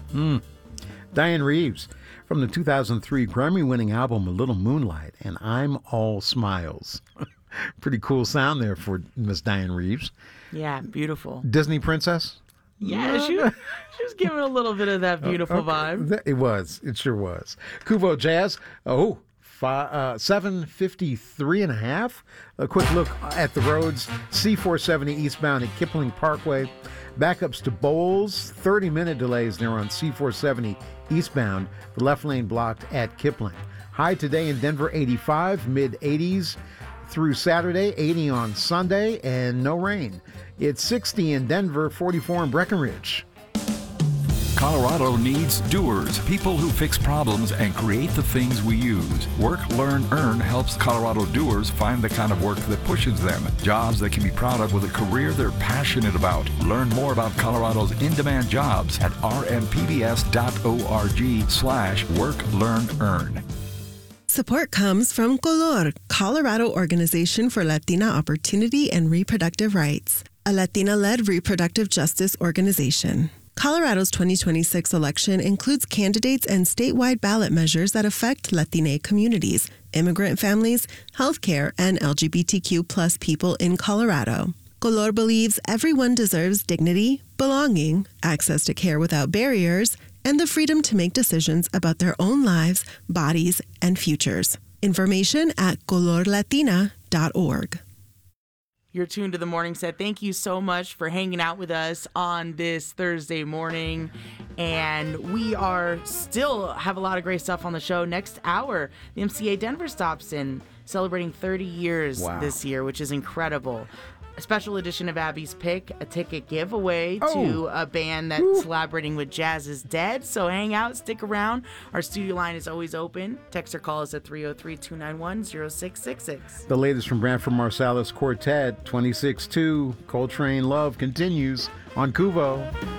Diane Reeves from the 2003 Grammy-winning album A Little Moonlight and I'm All Smiles. Pretty cool sound there for Miss Diane Reeves. Yeah, beautiful. Disney princess? Yeah, she was giving a little bit of that beautiful vibe. It was. It sure was. Kuvo Jazz. 7:53 and a half. A quick look at the roads. C470 eastbound at Kipling Parkway. Backups to Bowles. 30-minute delays there on C470 eastbound. The left lane blocked at Kipling. High today in Denver, 85. Mid-80s through Saturday. 80 on Sunday. And no rain. It's 60 in Denver, 44 in Breckenridge. Colorado needs doers, people who fix problems and create the things we use. Work, Learn, Earn helps Colorado doers find the kind of work that pushes them. Jobs they can be proud of with a career they're passionate about. Learn more about Colorado's in-demand jobs at rmpbs.org/work, learn, earn. Support comes from Color, Colorado Organization for Latina Opportunity and Reproductive Rights, a Latina-led reproductive justice organization. Colorado's 2026 election includes candidates and statewide ballot measures that affect Latina communities, immigrant families, healthcare, and LGBTQ+ people in Colorado. Color believes everyone deserves dignity, belonging, access to care without barriers, and the freedom to make decisions about their own lives, bodies, and futures. Information at colorlatina.org. You're tuned to the Morning Set. Thank you so much for hanging out with us on this Thursday morning. And we are still have a lot of great stuff on the show. Next hour, the MCA Denver stops in, celebrating 30 years this year, which is incredible. A special edition of Abby's Pick, a ticket giveaway to a band that's collaborating with Jazz is Dead. So hang out, stick around. Our studio line is always open. Text or call us at 303-291-0666. The latest from Branford Marsalis Quartet, 26-2, Coltrane Love continues on Kuvo.